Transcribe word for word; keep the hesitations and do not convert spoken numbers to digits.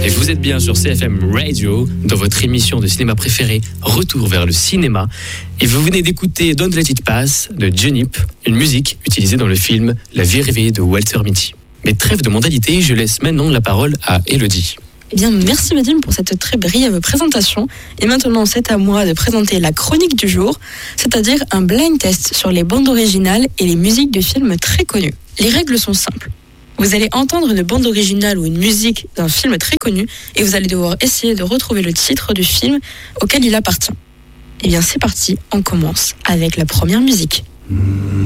Et vous êtes bien sur C F M Radio, dans votre émission de cinéma préférée, Retour vers le cinéma. Et vous venez d'écouter Don't Let It Pass de Junip, une musique utilisée dans le film La vie rêvée de Walter Mitty. Mais trêve de mondalité, je laisse maintenant la parole à Élodie. Eh bien, merci Vadim pour cette très brève présentation. Et maintenant, c'est à moi de présenter la chronique du jour, c'est-à-dire un blind test sur les bandes originales et les musiques de films très connus. Les règles sont simples. Vous allez entendre une bande originale ou une musique d'un film très connu et vous allez devoir essayer de retrouver le titre du film auquel il appartient. Eh bien, c'est parti, on commence avec la première musique.